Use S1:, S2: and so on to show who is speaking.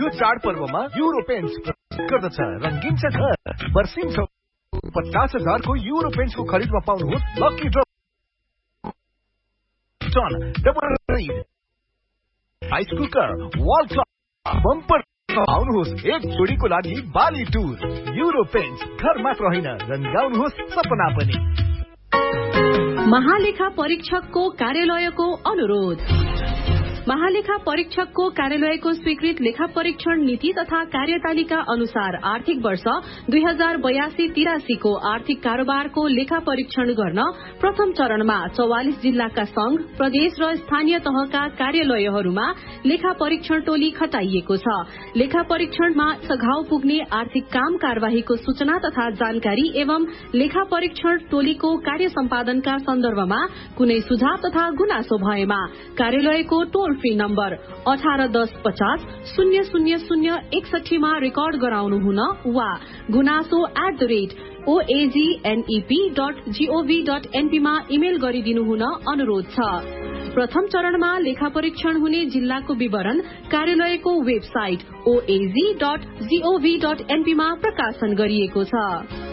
S1: यो चाडपर्वमा euro paints गर्दछ रंगीन छ घर वर्षिन्छ 50,000 को युरो पेन्ट्स को खरिदमा पाउनुहोस् lucky draw ton double ride rice cooker wall clock bumper आउनुहोस् एक जोडीको लागि बाली टुर युरो पेन्ट्स घर मात्र होइन रंगाउनुहोस् सपना पनि।
S2: महालेखा परीक्षकको कार्यालयको अनुरोध। महालेखा परीक्षकको कार्यालयको स्वीकृत लेखा परीक्षण नीति तथा कार्यतालिका अनुसार आर्थिक वर्ष 2082-83 को आर्थिक कारोबारको लेखा परीक्षण गर्न प्रथम चरणमा 44 जिल्लाका संघ प्रदेश र स्थानीय तहका कार्यालयहरूमा लेखा परीक्षण टोली खटाइएको छ। लेखा परीक्षणमा सघाउ पुग्ने आर्थिक काम कार्यवाहीको सूचना तथा जानकारी एवं लेखा परीक्षण टोलीको कार्य सम्पादनका सन्दर्भमा कुनै सुझाव तथा गुनासो भएमा कार्यालयको टोल फ्री नम्बर 1810500061 मा रेकर्ड गराउनु हुन वा gunaso@oagnep.gov.np मा इमेल गरिदिनु हुन अनुरोध छ। प्रथम चरणमा लेखा परीक्षण हुने जिल्लाको विवरण कार्यालयको वेबसाइट oaz.gov.np मा प्रकाशन गरिएको छ।